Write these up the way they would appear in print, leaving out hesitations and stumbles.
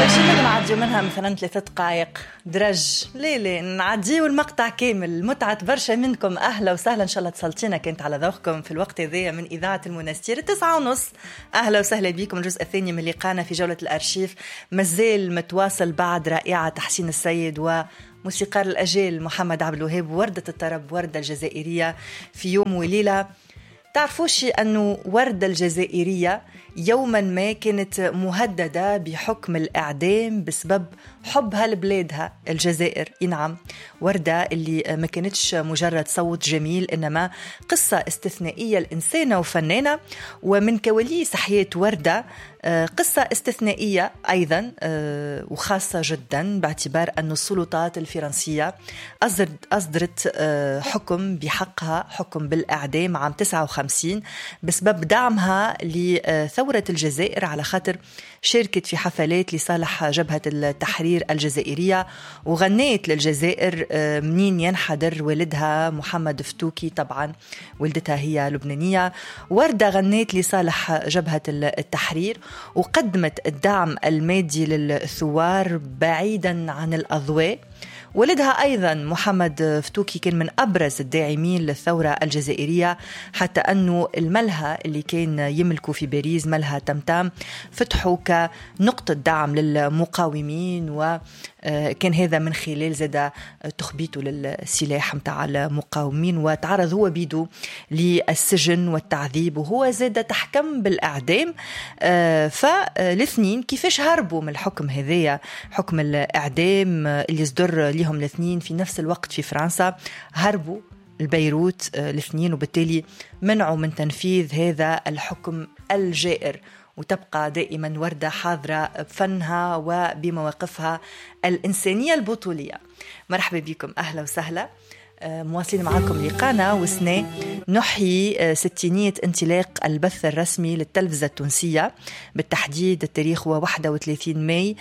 شنو نعديو منها مثلا 3 دقائق درج ليلي نعديو المقطع كامل. متعة برشا منكم، أهلا وسهلا، إن شاء الله اتصلتينا كانت على ذوقكم في الوقت هذايا من إذاعة المنستير 9:30. أهلا وسهلا بكم الجزء الثاني من لقانا في جولة الأرشيف، مازال متواصل بعد رائعة تحسين السيد وموسيقار الأجيال محمد عبد الوهاب، وردة الطرب وردة الجزائرية في يوم وليلة. تعرفوش أنه وردة الجزائرية يوما ما كانت مهددة بحكم الإعدام بسبب حبها لبلادها الجزائر. نعم، وردة اللي ما كانتش مجرد صوت جميل، إنما قصة استثنائية الإنسانة وفنانة. ومن كواليس حياة وردة قصة استثنائية أيضا وخاصة جدا، باعتبار أن السلطات الفرنسية أصدرت حكم بحقها، حكم بالإعدام عام 59 بسبب دعمها لثورة الجزائر، على خاطر شاركت في حفلات لصالح جبهة التحرير الجزائرية وغنيت للجزائر منين ينحدر والدها محمد فتوكي. طبعا والدتها هي لبنانية. وردة غنيت لصالح جبهة التحرير وقدمت الدعم المادي للثوار بعيدا عن الأضواء. ولدها أيضا محمد فتوكي كان من أبرز الداعمين للثورة الجزائرية، حتى أنه الملهى اللي كان يملكوا في باريس، ملهى تمتام، فتحوا كنقطة دعم للمقاومين، وكان هذا من خلال زاد تخبيته للسلاح متاع المقاومين. وتعرض هو بيدو للسجن والتعذيب، وهو زاد تحكم بالإعدام. فالاثنين كيفاش هربوا من الحكم هذايا، حكم الإعدام اللي صدر لهم الاثنين في نفس الوقت في فرنسا، هربوا البيروت الاثنين، وبالتالي منعوا من تنفيذ هذا الحكم الجائر. وتبقى دائما وردة حاضرة بفنها وبمواقفها الإنسانية البطولية. مرحبا بكم، أهلا وسهلا. مواصلين معكم لقانا وسنة نحيي 60 انطلاق البث الرسمي للتلفزة التونسية، بالتحديد التاريخ هو 31 ماي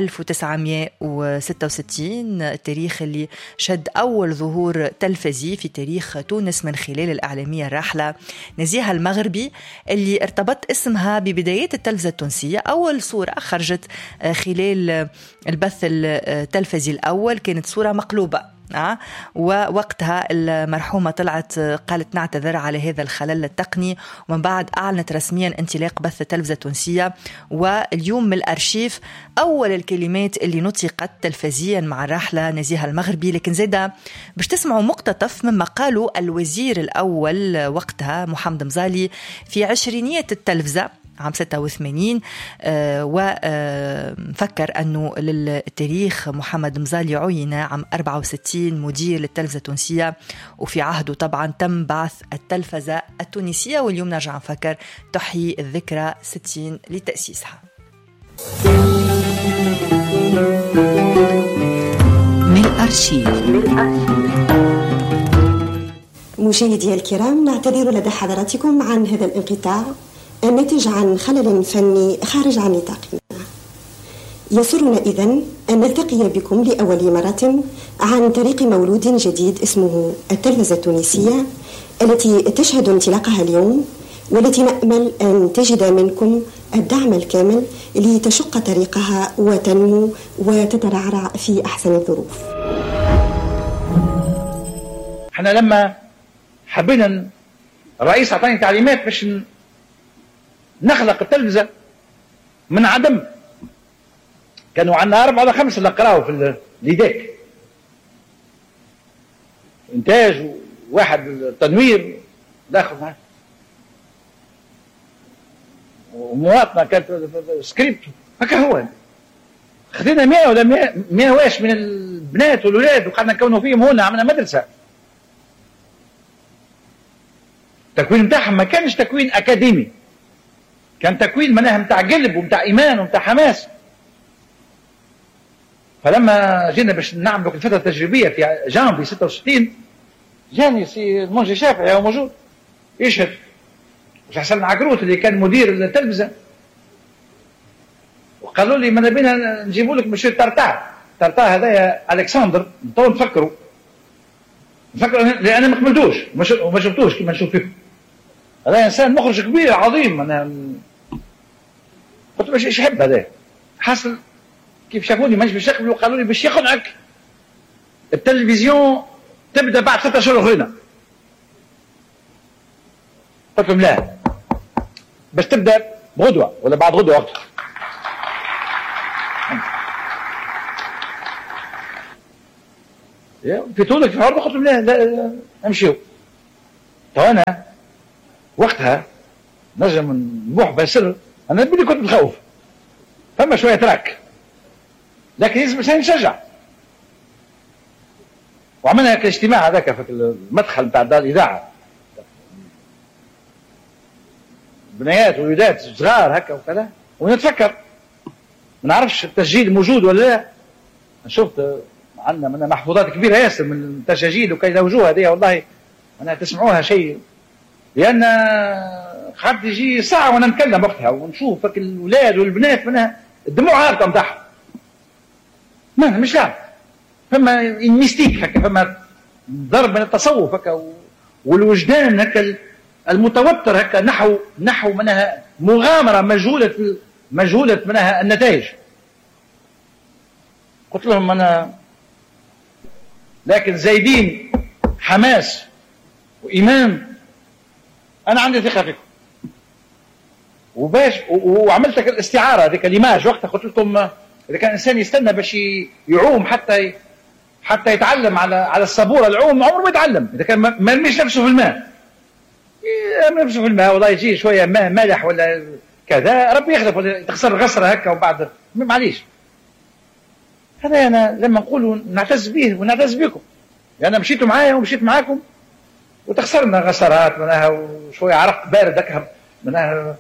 1966، التاريخ اللي شد أول ظهور تلفزي في تاريخ تونس من خلال الإعلامية الراحلة نزيهة المغربي، اللي ارتبط اسمها ببدايات التلفزة التونسية. أول صورة خرجت خلال البث التلفزي الأول كانت صورة مقلوبة، ووقتها المرحومة طلعت قالت نعتذر على هذا الخلل التقني، ومن بعد أعلنت رسميا انطلاق بث التلفزة التونسية. واليوم من الأرشيف أول الكلمات اللي نطقت تلفزيا مع الراحلة نزيهة المغربي. لكن زيدا باش تسمعوا مقتطف مما قالوا الوزير الأول وقتها محمد مزالي في عشرينية التلفزة عام 86، وفكر أنه للتاريخ محمد مزالي عين عام 64 مدير للتلفزة التونسية، وفي عهده طبعا تم بعث التلفزة التونسية. واليوم نرجع نفكر تحيي الذكرى 60 لتأسيسها. من الأرشيف. مشاهدي الكرام، نعتذر لدى حضراتكم عن هذا الانقطاع الناتج عن خلل فني خارج عن نطاقنا. يسرنا إذن أن نلتقي بكم لأول مرة عن طريق مولود جديد اسمه التلفزة التونسية، التي تشهد انطلاقها اليوم، والتي نأمل أن تجد منكم الدعم الكامل لتشق طريقها وتنمو وتترعرع في أحسن الظروف. احنا لما حبينا الرئيس أعطاني تعليمات باش نخلق التلفزة من عدم، كانوا عندنا 4 ولا 5 اللي قراوا في الإيداك، إنتاج وواحد تنوير داخل معه ومواطنة كانت سكريبت. هكا هو خذينا 100 ولا 100 واش من البنات والولاد وقعدنا نكونوا فيهم هنا، عملنا مدرسة. التكوين متاعهم ما كانش تكوين أكاديمي، كان تكوين مناها متاع قلب ومتاع إيمان ومتاع حماس. فلما جينا باش نعملوا الفترة التجريبية في جانفي 66 جاني سي المنجي شافعي هو موجود يشهد، مش حسن عقروت اللي كان مدير التلفزة، وقالوا لي ما بينا نجيبوا لك مشي طرطاع هذايا الكسندر. تو نفكروا لأن ما كملتوش وما شفتوش كما نشوف فيكم. هذا إنسان مخرج كبير عظيم. أنا قلت باش إيش يحب هذا حصل كيف شافوني مانيش باش يقبلوا قالوا لي باش يقنعك التلفزيون تبدا بعد 6 اشهر اخرين. قلت لهم لا، باش تبدا غدوه ولا بعد غدوه وقتها. في تونس في العرض قلت لهم لا امشيو. تو انا وقتها نجم نبوح بسر، انا بدي كنت متخوف، فما شويه تراك، لكن لازم نشجع. وعملنا هكا اجتماع هذاك في المدخل نتاع دار الاذاعه، بنيات ووليدات صغار هكا وكذا، ونتفكر ما نعرفش التسجيل موجود ولا لا. شفت عندنا من محفوظات كبيره ياسر من التسجيل وكي يزوجوها هذه، والله انا تسمعوها شيء، لان قعدت يجي ساعه وانا نتكلم وقتها ونشوف الاولاد والبنات منها الدموع هابطه نتاعهم. ما مش لعب، فما ميستيك هكا، فما ضرب من التصوف هكا والوجدان هكا المتوتر هكا نحو منها مغامره مجهوله منها النتائج. قلت لهم انا لكن زايدين حماس وايمان، انا عندي ثقه فيكم. وباش وعملت الاستعاره هذيك الايماج وقتها، قلت لكم اذا كان الانسان يستنى باش يعوم حتى يتعلم على السبوره العوم، عمره ما يتعلم اذا كان ما يرميش نفسه في الماء. يرمي نفسه في الماء والله يجي شويه ماء مالح ولا كذا، ربي يخلف ولا تخسر غسره هكا وبعد معليش. هذا انا لما نقولوا نعتز به ونعتز بكم، لان يعني مشيتوا معايا ومشيت معاكم وتخسرنا غسرات منها وشويه عرق بارد هكا منها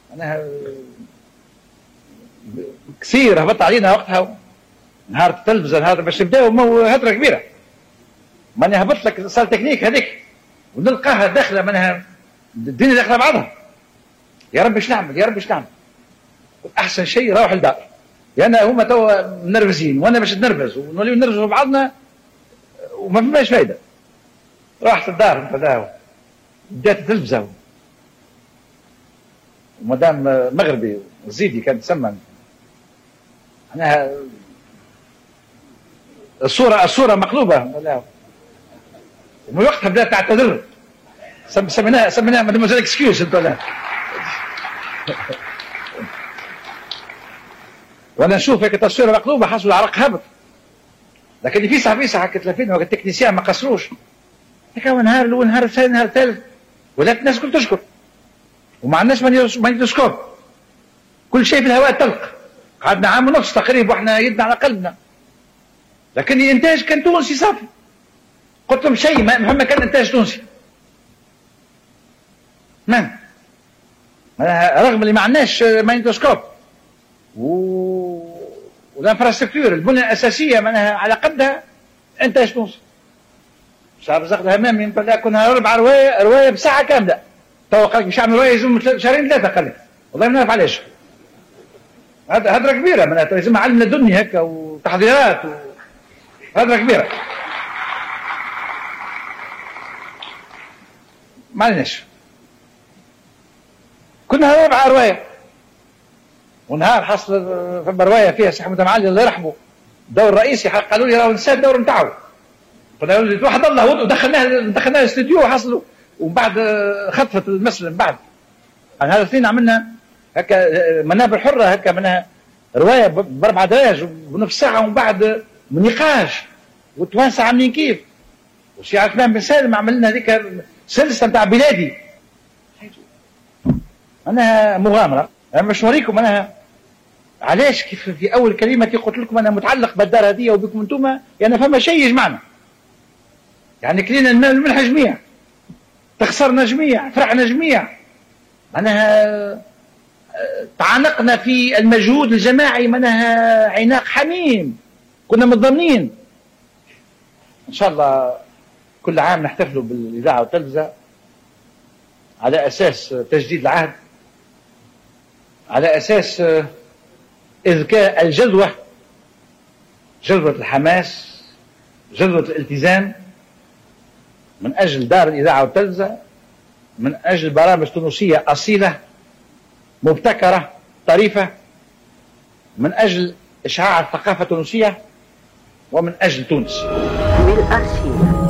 كثير هبط علينا وقتها نهار التلفزه هذا باش نبداو هدره كبيره. ماني هبط لك صار تكنيك هذيك ونلقاها داخله منها الدنيا داخله بعضها. يا رب ايش نعمل يا رب ايش نعمل. احسن شيء روح الدار، لان يعني هما توا منرفزين وانا باش نرفز ونوليو نرفزوا بعضنا وما فيهاش فايده. رحت الدار نتداوى، بدات التلفزه ومدام مغربي زيدي كانت تسمى معناها الصوره مقلوبه. ومن وقتها بدات تعتذر، سميناها مادموزيل اكسكيوز انت ولا. وانا نشوف هيك تصويره مقلوبه حصل العرق هبط، لكن فيسع هكا تلفين وقت التكنيسيان ما قصروش هيك. نهار الاول نهار الثاني نهار الثالث ولات الناس كل تشكر وما عندناش مايكروسكوب، كل شيء في الهواء تلق. قعدنا عام ونص تقريبا واحنا يدنا على قلبنا، لكن الانتاج كان تونسي صافي. قلت لهم شيء مهما كان انتاج تونسي رغم اللي ما عندناش مايكروسكوب والانفراستركتور البنيه الاساسيه معناها على قدها انتاج تونسي. صار رزق الهمامي نتفلى كنا 4 روايه بساعه كامله. توا قال لك باش نعمل روايه يلزم شهرين 3 قال لك، والله ما نعرف علاش. هدره كبيره معناتها لازم علم لدني هكا وتحضيرات هدره كبيره. ما عليناش. كنا 4 روايه ونهار حصل فما روايه فيها سي حمد معالي الله يرحمه دور رئيسي، قالوا لي راهو نسى الدور نتاعو. قلنا له واحد الله ودخلناه الاستوديو وحصلوا، ومن بعد خطفت المسألة من بعد. يعني هذا الاثنين عملنا هكا منابر حرة هكا منها رواية ب4 دراج بنص ساعة، ومن بعد نقاش وتوانسة عاملين كيف. وسي عثمان بن سالم عمل لنا هذيك سلسلة نتاع بلادي. أنا مغامرة، أنا باش نوريكم أنا علاش كيف في أول كلمة كي قلت لكم أنا متعلق بالدار هذه وبكم أنتم، يعني فما شيء يجمعنا. يعني كلينا الملح جميع، تخسرنا جميع، فرحنا جميع، معناها تعانقنا في المجهود الجماعي، معناها عناق حميم، كنا متضامنين. ان شاء الله كل عام نحتفلوا بالاذاعه والتلفزه على اساس تجديد العهد، على اساس اذكاء الجذوه، جذوه الحماس، جذوه الالتزام، من أجل دار الإذاعة والتلفزة، من أجل برامج تونسية أصيلة مبتكرة طريفة، من أجل إشعاع الثقافة التونسية ومن أجل تونس. من الأرشيف.